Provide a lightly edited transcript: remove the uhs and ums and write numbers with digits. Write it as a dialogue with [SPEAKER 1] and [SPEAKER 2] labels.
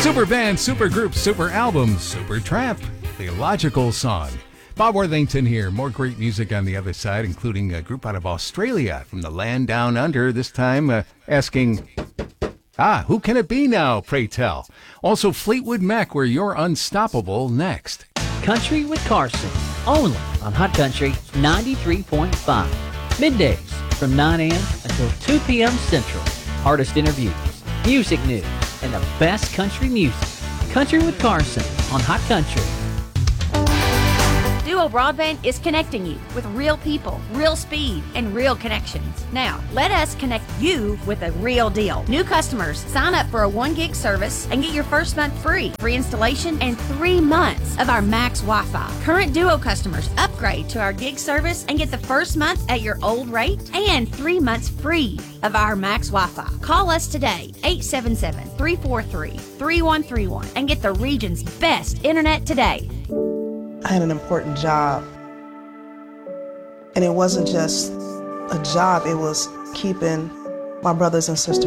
[SPEAKER 1] Super band, super group, super album, super tramp, the Logical Song. Bob Worthington here. More great music on the other side, including a group out of Australia from the land down under, this time asking, who can it be now, pray tell? Also Fleetwood Mac, where you're unstoppable, next.
[SPEAKER 2] Country with Carson, only on Hot Country 93.5. Middays from 9 a.m. until 2 p.m. Central. Artist interviews, music news, and the best country music. Country with Carson on Hot Country.
[SPEAKER 3] Duo Broadband is connecting you with real people, real speed, and real connections. Now, let us connect you with a real deal. New customers, sign up for a 1 gig service and get your first month free. Free installation and 3 months of our Max Wi-Fi. Current Duo customers, upgrade to our gig service and get the first month at your old rate and 3 months free of our Max Wi-Fi. Call us today, 877-343-3131, and get the region's best internet today.
[SPEAKER 4] I had an important job, and it wasn't just a job, it was keeping my brothers and sisters